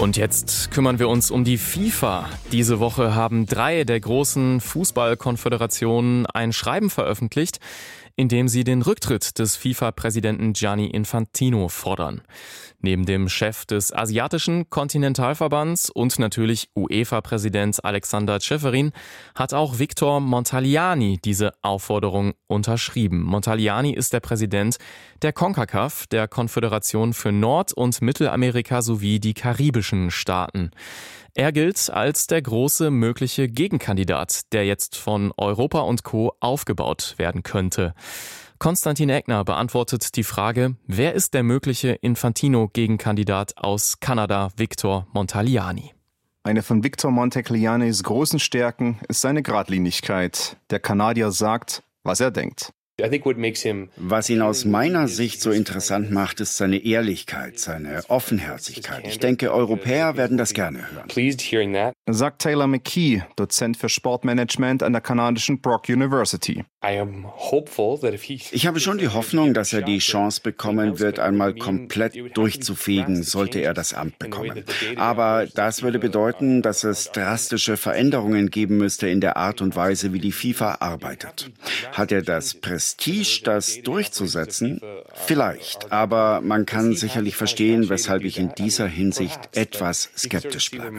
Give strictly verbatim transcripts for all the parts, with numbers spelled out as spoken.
Und jetzt kümmern wir uns um die FIFA. Diese Woche haben drei der großen Fußballkonföderationen ein Schreiben veröffentlicht, in dem sie den Rücktritt des FIFA-Präsidenten Gianni Infantino fordern. Neben dem Chef des asiatischen Kontinentalverbands und natürlich UEFA-Präsident Alexander Ceferin hat auch Victor Montagliani diese Aufforderung unterschrieben. Montagliani ist der Präsident der CONCACAF, der Konföderation für Nord- und Mittelamerika sowie die karibischen Staaten. Er gilt als der große mögliche Gegenkandidat, der jetzt von Europa und Co. aufgebaut werden könnte. Konstantin Eckner beantwortet die Frage, wer ist der mögliche Infantino-Gegenkandidat aus Kanada, Victor Montagliani? Eine von Victor Montaglianis großen Stärken ist seine Geradlinigkeit. Der Kanadier sagt, was er denkt. Was ihn aus meiner Sicht so interessant macht, ist seine Ehrlichkeit, seine Offenherzigkeit. Ich denke, Europäer werden das gerne hören. Sagt Taylor McKee, Dozent für Sportmanagement an der kanadischen Brock University. Ich habe schon die Hoffnung, dass er die Chance bekommen wird, einmal komplett durchzufegen, sollte er das Amt bekommen. Aber das würde bedeuten, dass es drastische Veränderungen geben müsste in der Art und Weise, wie die FIFA arbeitet. Hat er das Prestige, das durchzusetzen? Vielleicht, aber man kann sicherlich verstehen, weshalb ich in dieser Hinsicht etwas skeptisch bleibe.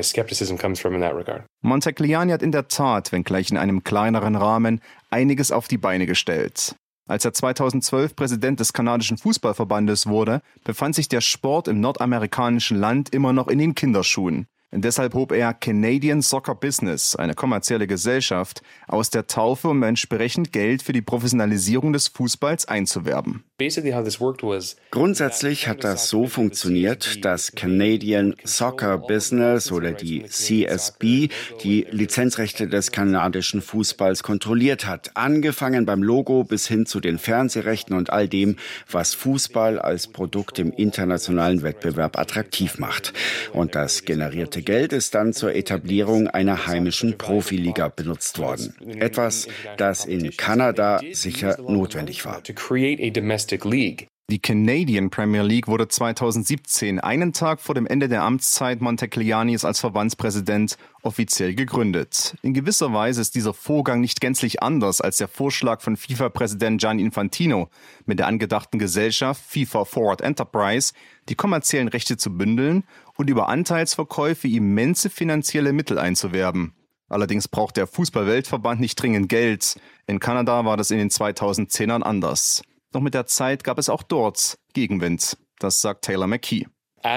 Montagliani hat in der Tat, wenngleich in einem kleineren Rahmen, einiges auf die Beine gestellt. Als er zweitausendzwölf Präsident des kanadischen Fußballverbandes wurde, befand sich der Sport im nordamerikanischen Land immer noch in den Kinderschuhen. Und deshalb hob er Canadian Soccer Business, eine kommerzielle Gesellschaft, aus der Taufe, um entsprechend Geld für die Professionalisierung des Fußballs einzuwerben. Grundsätzlich hat das so funktioniert, dass Canadian Soccer Business oder die C S B die Lizenzrechte des kanadischen Fußballs kontrolliert hat, angefangen beim Logo bis hin zu den Fernsehrechten und all dem, was Fußball als Produkt im internationalen Wettbewerb attraktiv macht. Und das generierte Geld ist dann zur Etablierung einer heimischen Profiliga benutzt worden. Etwas, das in Kanada sicher notwendig war. Die Canadian Premier League wurde zweitausendsiebzehn, einen Tag vor dem Ende der Amtszeit Montaglianis als Verbandspräsident, offiziell gegründet. In gewisser Weise ist dieser Vorgang nicht gänzlich anders als der Vorschlag von FIFA-Präsident Gianni Infantino, mit der angedachten Gesellschaft FIFA Forward Enterprise die kommerziellen Rechte zu bündeln und über Anteilsverkäufe immense finanzielle Mittel einzuwerben. Allerdings braucht der Fußball-Weltverband nicht dringend Geld. In Kanada war das in den zweitausendzehnern anders. Doch mit der Zeit gab es auch dort Gegenwind. Das sagt Taylor McKee.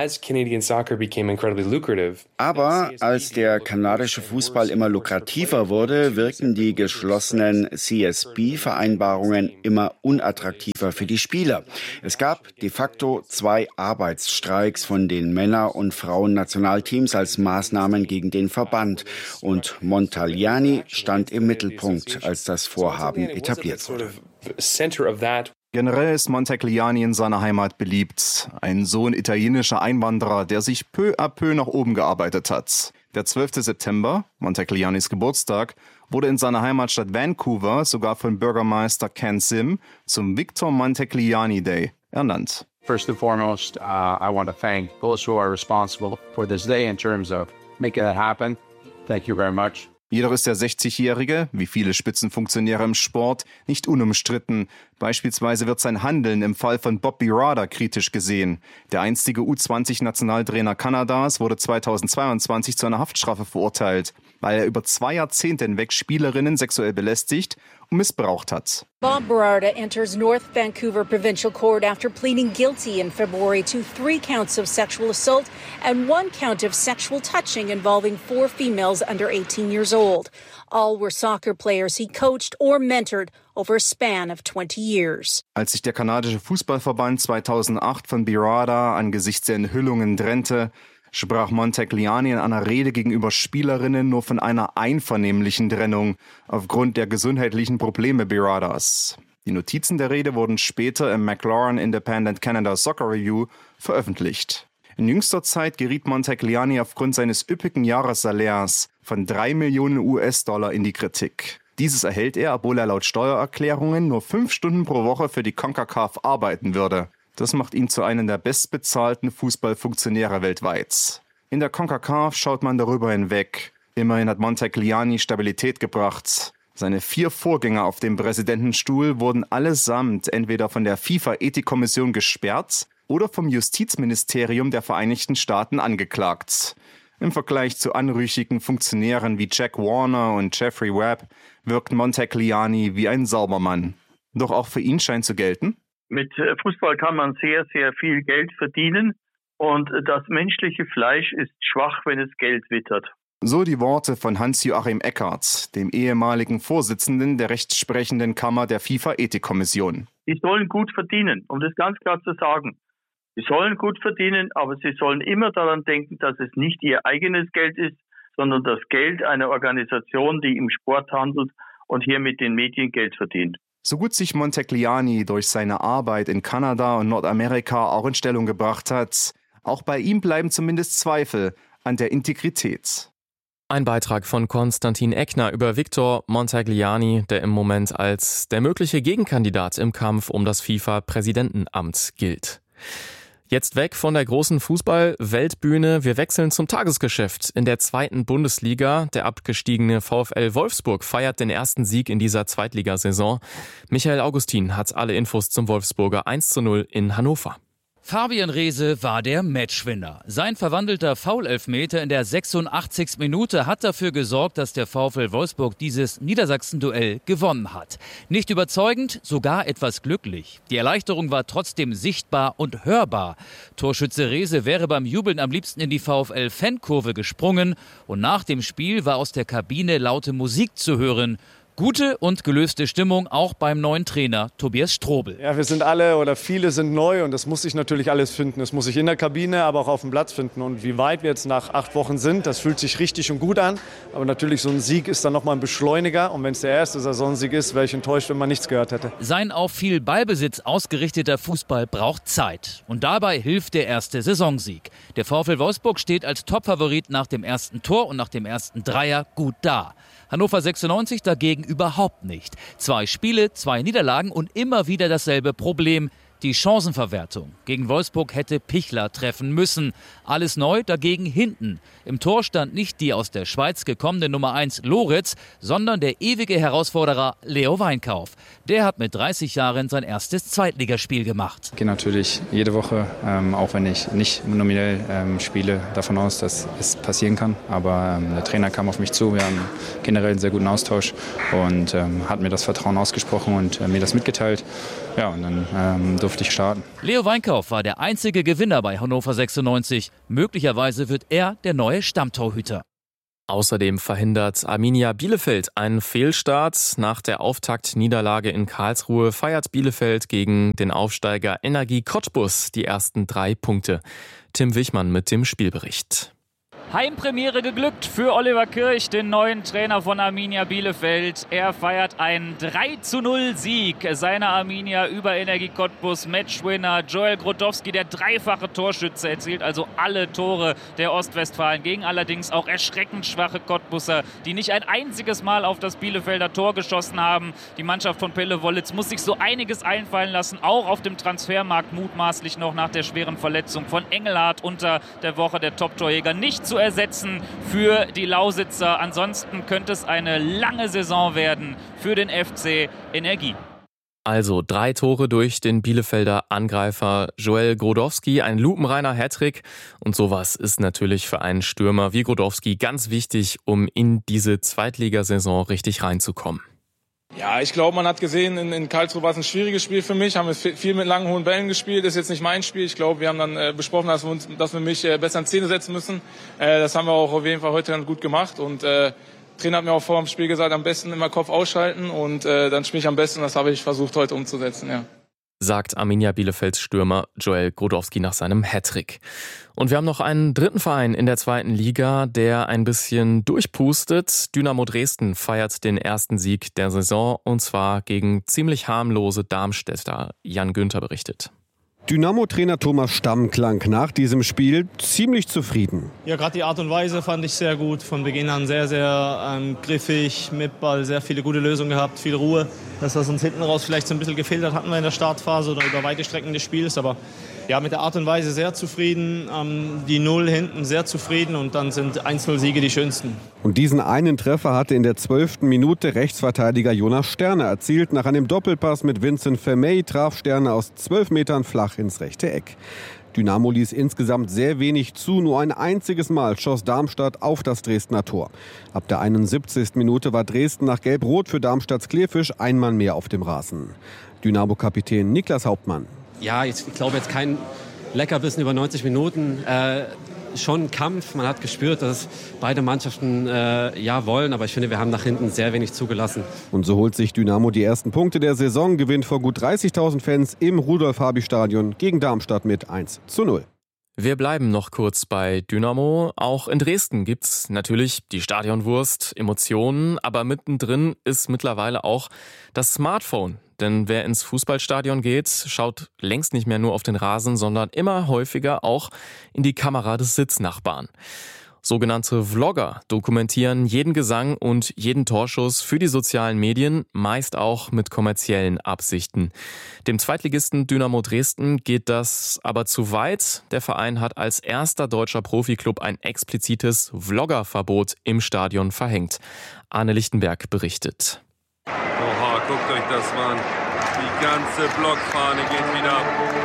Aber als der kanadische Fußball immer lukrativer wurde, wirkten die geschlossenen C S B-Vereinbarungen immer unattraktiver für die Spieler. Es gab de facto zwei Arbeitsstreiks von den Männer- und Frauen-Nationalteams als Maßnahmen gegen den Verband. Und Montagliani stand im Mittelpunkt, als das Vorhaben etabliert wurde. Generell ist Montagliani in seiner Heimat beliebt. Ein Sohn italienischer Einwanderer, der sich peu à peu nach oben gearbeitet hat. Der zwölfte September, Montaglianis Geburtstag, wurde in seiner Heimatstadt Vancouver sogar von Bürgermeister Ken Sim zum Victor Montagliani Day ernannt. First and foremost, uh, I want to thank those who are responsible for this day in terms of making that happen. Thank you very much. Jedoch ist der sechzigjährige, wie viele Spitzenfunktionäre im Sport, nicht unumstritten. Beispielsweise wird sein Handeln im Fall von Bob Birarda kritisch gesehen. Der einstige U zwanzig-Nationaltrainer Kanadas wurde zweitausendzweiundzwanzig zu einer Haftstrafe verurteilt, weil er über zwei Jahrzehnte hinweg Spielerinnen sexuell belästigt und missbraucht hat. Bob Birarda enters North Vancouver Provincial Court after pleading guilty in February to three counts of sexual assault and one count of sexual touching involving four females under eighteen years old. All were soccer players he coached or mentored over a span of twenty years. Als sich der kanadische Fußballverband zweitausendacht von Birarda angesichts der Enthüllungen trennte, sprach Montagliani in einer Rede gegenüber Spielerinnen nur von einer einvernehmlichen Trennung aufgrund der gesundheitlichen Probleme Birardas. Die Notizen der Rede wurden später im McLaren Independent Canada Soccer Review veröffentlicht. In jüngster Zeit geriet Montagliani aufgrund seines üppigen Jahressalärs von drei Millionen U S-Dollar in die Kritik. Dieses erhält er, obwohl er laut Steuererklärungen nur fünf Stunden pro Woche für die CONCACAF arbeiten würde. Das macht ihn zu einem der bestbezahlten Fußballfunktionäre weltweit. In der CONCACAF schaut man darüber hinweg. Immerhin hat Montegliani Stabilität gebracht. Seine vier Vorgänger auf dem Präsidentenstuhl wurden allesamt entweder von der FIFA-Ethikkommission gesperrt oder vom Justizministerium der Vereinigten Staaten angeklagt. Im Vergleich zu anrüchigen Funktionären wie Jack Warner und Jeffrey Webb wirkt Montegliani wie ein Saubermann. Doch auch für ihn scheint zu gelten: Mit Fußball kann man sehr, sehr viel Geld verdienen und das menschliche Fleisch ist schwach, wenn es Geld wittert. So die Worte von Hans-Joachim Eckert, dem ehemaligen Vorsitzenden der rechtssprechenden Kammer der FIFA-Ethikkommission. Die sollen gut verdienen, um das ganz klar zu sagen. Sie sollen gut verdienen, aber sie sollen immer daran denken, dass es nicht ihr eigenes Geld ist, sondern das Geld einer Organisation, die im Sport handelt und hier mit den Medien Geld verdient. So gut sich Montegliani durch seine Arbeit in Kanada und Nordamerika auch in Stellung gebracht hat, auch bei ihm bleiben zumindest Zweifel an der Integrität. Ein Beitrag von Konstantin Eckner über Victor Montegliani, der im Moment als der mögliche Gegenkandidat im Kampf um das FIFA-Präsidentenamt gilt. Jetzt weg von der großen Fußball-Weltbühne. Wir wechseln zum Tagesgeschäft. In der zweiten Bundesliga. Der abgestiegene VfL Wolfsburg feiert den ersten Sieg in dieser Zweitligasaison. Michael Augustin hat alle Infos zum Wolfsburger eins zu null in Hannover. Fabian Reese war der Matchwinner. Sein verwandelter Foulelfmeter in der sechsundachtzigsten Minute hat dafür gesorgt, dass der VfL Wolfsburg dieses Niedersachsen-Duell gewonnen hat. Nicht überzeugend, sogar etwas glücklich. Die Erleichterung war trotzdem sichtbar und hörbar. Torschütze Reese wäre beim Jubeln am liebsten in die VfL-Fankurve gesprungen und nach dem Spiel war aus der Kabine laute Musik zu hören. Gute und gelöste Stimmung auch beim neuen Trainer Tobias Strobel. Ja, wir sind alle oder viele sind neu und das muss sich natürlich alles finden. Das muss sich in der Kabine, aber auch auf dem Platz finden. Und wie weit wir jetzt nach acht Wochen sind, das fühlt sich richtig und gut an. Aber natürlich, so ein Sieg ist dann nochmal ein Beschleuniger. Und wenn es der erste Saisonsieg ist, wäre ich enttäuscht, wenn man nichts gehört hätte. Sein auf viel Ballbesitz ausgerichteter Fußball braucht Zeit. Und dabei hilft der erste Saisonsieg. Der VfL Wolfsburg steht als Topfavorit nach dem ersten Tor und nach dem ersten Dreier gut da. Hannover sechsundneunzig dagegen überhaupt nicht. Zwei Spiele, zwei Niederlagen und immer wieder dasselbe Problem. Die Chancenverwertung. Gegen Wolfsburg hätte Pichler treffen müssen. Alles neu, dagegen hinten. Im Tor stand nicht die aus der Schweiz gekommene Nummer eins Loritz, sondern der ewige Herausforderer Leo Weinkauf. Der hat mit dreißig Jahren sein erstes Zweitligaspiel gemacht. Ich gehe natürlich jede Woche, ähm, auch wenn ich nicht nominell ähm, spiele, davon aus, dass es passieren kann. Aber ähm, der Trainer kam auf mich zu, wir haben generell einen sehr guten Austausch und ähm, hat mir das Vertrauen ausgesprochen und äh, mir das mitgeteilt. Ja, und dann ähm, durfte ich starten. Leo Weinkauf war der einzige Gewinner bei Hannover sechsundneunzig. Möglicherweise wird er der neue Stammtorhüter. Außerdem verhindert Arminia Bielefeld einen Fehlstart. Nach der Auftaktniederlage in Karlsruhe feiert Bielefeld gegen den Aufsteiger Energie Cottbus die ersten drei Punkte. Tim Wichmann mit dem Spielbericht. Heimpremiere geglückt für Oliver Kirch, den neuen Trainer von Arminia Bielefeld. Er feiert einen drei zu null Sieg seiner Arminia über Energie Cottbus. Matchwinner Joel Grodowski, der dreifache Torschütze, erzielt also alle Tore der Ostwestfalen gegen allerdings auch erschreckend schwache Cottbuser, die nicht ein einziges Mal auf das Bielefelder Tor geschossen haben. Die Mannschaft von Pelle Wollitz muss sich so einiges einfallen lassen, auch auf dem Transfermarkt mutmaßlich noch nach der schweren Verletzung von Engelhardt unter der Woche, der Top-Torjäger, nicht zu ersetzen für die Lausitzer. Ansonsten könnte es eine lange Saison werden für den F C Energie. Also drei Tore durch den Bielefelder Angreifer Joel Grodowski, ein lupenreiner Hattrick. Und sowas ist natürlich für einen Stürmer wie Grodowski ganz wichtig, um in diese Zweitligasaison richtig reinzukommen. Ja, ich glaube, man hat gesehen, in, in Karlsruhe war es ein schwieriges Spiel für mich. Haben wir viel mit langen, hohen Bällen gespielt. Das ist jetzt nicht mein Spiel. Ich glaube, wir haben dann äh, besprochen, dass wir, uns, dass wir mich äh, besser in Szene setzen müssen. Äh, das haben wir auch auf jeden Fall heute dann gut gemacht. Und äh, der Trainer hat mir auch vor dem Spiel gesagt, am besten immer Kopf ausschalten. Und äh, dann spiele ich am besten. Das habe ich versucht heute umzusetzen, ja. Sagt Arminia Bielefelds Stürmer Joel Grodowski nach seinem Hattrick. Und wir haben noch einen dritten Verein in der zweiten Liga, der ein bisschen durchpustet. Dynamo Dresden feiert den ersten Sieg der Saison und zwar gegen ziemlich harmlose Darmstädter. Jan Günther berichtet. Dynamo-Trainer Thomas Stamm klang nach diesem Spiel ziemlich zufrieden. Ja, gerade die Art und Weise fand ich sehr gut. Von Beginn an sehr, sehr ähm, griffig, mit Ball, sehr viele gute Lösungen gehabt, viel Ruhe. Dass das uns hinten raus vielleicht so ein bisschen gefehlt hat, hatten wir in der Startphase oder über weite Strecken des Spiels. Aber Ja, mit der Art und Weise sehr zufrieden, ähm, die Null hinten sehr zufrieden und dann sind eins null Siege die schönsten. Und diesen einen Treffer hatte in der zwölften Minute Rechtsverteidiger Jonas Sterne erzielt. Nach einem Doppelpass mit Vincent Vermey traf Sterne aus zwölf Metern flach ins rechte Eck. Dynamo ließ insgesamt sehr wenig zu. Nur ein einziges Mal schoss Darmstadt auf das Dresdner Tor. Ab der einundsiebzigsten Minute war Dresden nach Gelb-Rot für Darmstadts Kleefisch ein Mann mehr auf dem Rasen. Dynamo-Kapitän Niklas Hauptmann. Ja, jetzt, ich glaube jetzt kein Leckerbissen über neunzig Minuten. Äh, schon Kampf. Man hat gespürt, dass beide Mannschaften äh, ja wollen. Aber ich finde, wir haben nach hinten sehr wenig zugelassen. Und so holt sich Dynamo die ersten Punkte der Saison, gewinnt vor gut dreißigtausend Fans im Rudolf-Habich-Stadion gegen Darmstadt mit eins zu null. Wir bleiben noch kurz bei Dynamo. Auch in Dresden gibt's natürlich die Stadionwurst, Emotionen, aber mittendrin ist mittlerweile auch das Smartphone. Denn wer ins Fußballstadion geht, schaut längst nicht mehr nur auf den Rasen, sondern immer häufiger auch in die Kamera des Sitznachbarn. Sogenannte Vlogger dokumentieren jeden Gesang und jeden Torschuss für die sozialen Medien, meist auch mit kommerziellen Absichten. Dem Zweitligisten Dynamo Dresden geht das aber zu weit. Der Verein hat als erster deutscher Profiklub ein explizites Vloggerverbot im Stadion verhängt. Arne Lichtenberg berichtet. Oha, guckt euch das mal an. Die ganze Blockfahne geht wieder ab.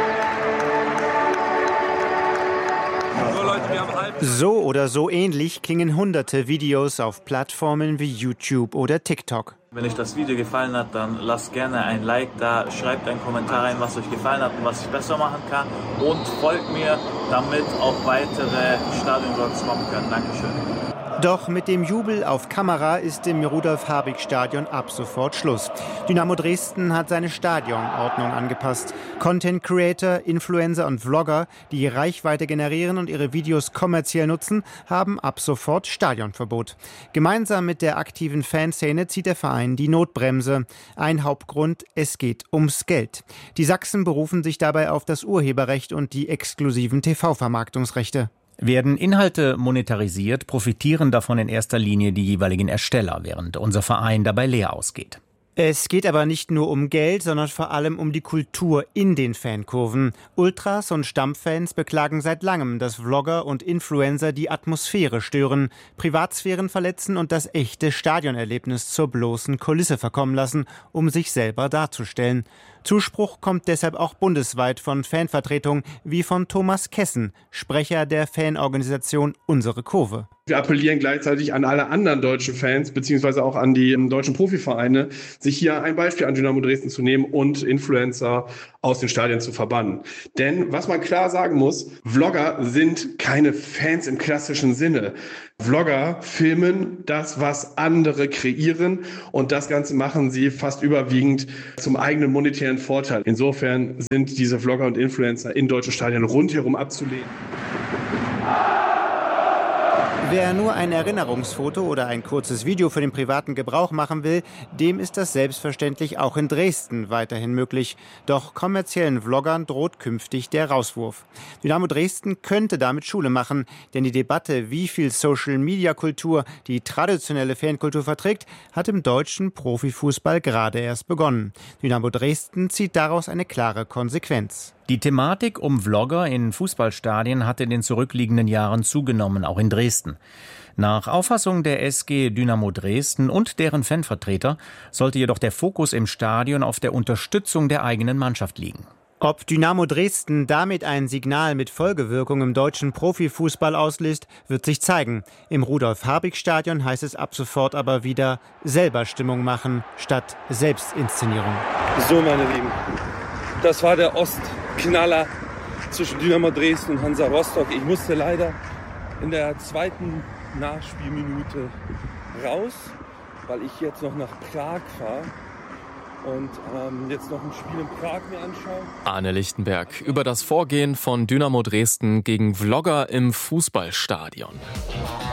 So oder so ähnlich klingen hunderte Videos auf Plattformen wie YouTube oder TikTok. Wenn euch das Video gefallen hat, dann lasst gerne ein Like da, schreibt einen Kommentar rein, was euch gefallen hat und was ich besser machen kann. Und folgt mir, damit auch weitere Stadion-Vlogs kommen können. Dankeschön. Doch mit dem Jubel auf Kamera ist im Rudolf-Habich-Stadion ab sofort Schluss. Dynamo Dresden hat seine Stadionordnung angepasst. Content-Creator, Influencer und Vlogger, die Reichweite generieren und ihre Videos kommerziell nutzen, haben ab sofort Stadionverbot. Gemeinsam mit der aktiven Fanszene zieht der Verein die Notbremse. Ein Hauptgrund, es geht ums Geld. Die Sachsen berufen sich dabei auf das Urheberrecht und die exklusiven T V-Vermarktungsrechte. Werden Inhalte monetarisiert, profitieren davon in erster Linie die jeweiligen Ersteller, während unser Verein dabei leer ausgeht. Es geht aber nicht nur um Geld, sondern vor allem um die Kultur in den Fankurven. Ultras und Stammfans beklagen seit langem, dass Vlogger und Influencer die Atmosphäre stören, Privatsphären verletzen und das echte Stadionerlebnis zur bloßen Kulisse verkommen lassen, um sich selber darzustellen. Zuspruch kommt deshalb auch bundesweit von Fanvertretungen wie von Thomas Kessen, Sprecher der Fanorganisation Unsere Kurve. Wir appellieren gleichzeitig an alle anderen deutschen Fans beziehungsweise auch an die deutschen Profivereine, sich hier ein Beispiel an Dynamo Dresden zu nehmen und Influencer aus den Stadien zu verbannen. Denn was man klar sagen muss, Vlogger sind keine Fans im klassischen Sinne. Vlogger filmen das, was andere kreieren und das Ganze machen sie fast überwiegend zum eigenen monetären Vorteil. Insofern sind diese Vlogger und Influencer in deutschen Stadien rundherum abzulehnen. Wer nur ein Erinnerungsfoto oder ein kurzes Video für den privaten Gebrauch machen will, dem ist das selbstverständlich auch in Dresden weiterhin möglich. Doch kommerziellen Vloggern droht künftig der Rauswurf. Dynamo Dresden könnte damit Schule machen, denn die Debatte, wie viel Social-Media-Kultur die traditionelle Fankultur verträgt, hat im deutschen Profifußball gerade erst begonnen. Dynamo Dresden zieht daraus eine klare Konsequenz. Die Thematik um Vlogger in Fußballstadien hat in den zurückliegenden Jahren zugenommen, auch in Dresden. Nach Auffassung der S G Dynamo Dresden und deren Fanvertreter sollte jedoch der Fokus im Stadion auf der Unterstützung der eigenen Mannschaft liegen. Ob Dynamo Dresden damit ein Signal mit Folgewirkung im deutschen Profifußball auslöst, wird sich zeigen. Im Rudolf-Habich-Stadion heißt es ab sofort aber wieder selber Stimmung machen statt Selbstinszenierung. So, meine Lieben, das war der Ostknaller zwischen Dynamo Dresden und Hansa Rostock. Ich musste leider in der zweiten Nachspielminute raus, weil ich jetzt noch nach Prag fahre und ähm, jetzt noch ein Spiel in Prag mir anschaue. Arne Lichtenberg über das Vorgehen von Dynamo Dresden gegen Vlogger im Fußballstadion.